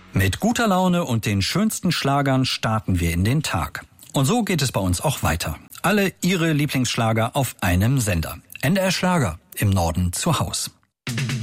Mit guter Laune und den schönsten Schlagern starten wir in den Tag. Und so geht es bei uns auch weiter. Alle Ihre Lieblingsschlager auf einem Sender. NDR Schlager, im Norden zu Haus.